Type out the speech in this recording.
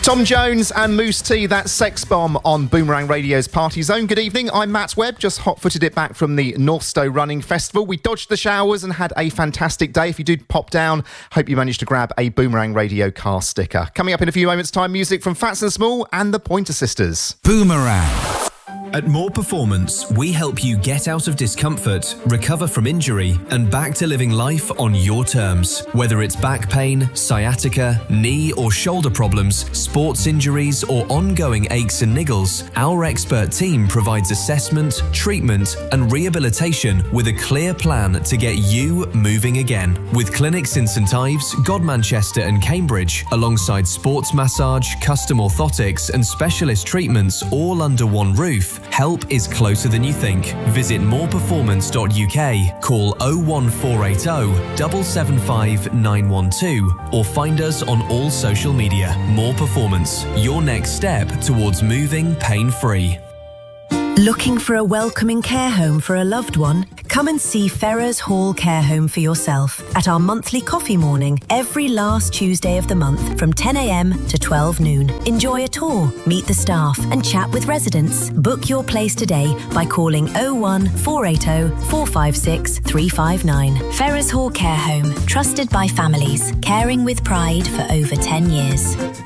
Tom Jones and Moose T, that Sex Bomb on Boomerang Radio's Party Zone. Good evening, I'm Matt Webb, just hot-footed it back from the Northstowe Running Festival. We dodged the showers and had a fantastic day. If you did pop down, hope you managed to grab a Boomerang Radio car sticker. Coming up in a few moments' time, music from Fats and Small and the Pointer Sisters. Boomerang. At More Performance, we help you get out of discomfort, recover from injury, and back to living life on your terms. Whether it's back pain, sciatica, knee or shoulder problems, sports injuries, or ongoing aches and niggles, our expert team provides assessment, treatment, and rehabilitation with a clear plan to get you moving again. With clinics in St Ives, Godmanchester, and Cambridge, alongside sports massage, custom orthotics, and specialist treatments all under one roof, help is closer than you think. Visit moreperformance.uk, call 01480 775 912 or find us on all social media. More Performance, your next step towards moving pain-free. Looking for a welcoming care home for a loved one? Come and see Ferrers Hall Care Home for yourself at our monthly coffee morning every last Tuesday of the month from 10 a.m. to 12 noon. Enjoy a tour, meet the staff and chat with residents. Book your place today by calling 01480 456 359. Ferrers Hall Care Home, trusted by families, caring with pride for over 10 years.